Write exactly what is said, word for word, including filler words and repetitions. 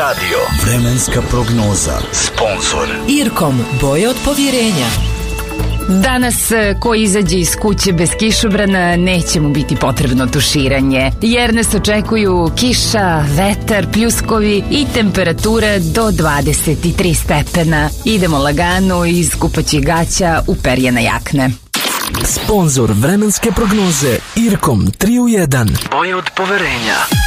radio. Vremenska prognoza. Sponzor Irkom, boje od povjerenja. Danas ko izađe iz kuće bez kišobrana neće mu biti potrebno tuširanje, jer nas očekuju kiša, vetar, pljuskovi i temperatura do dvadeset tri stepena. Idemo lagano iz kupaćih gaća u perjane jakne. Sponzor vremenske prognoze Irkom tri u jedan. Boje od poverenja.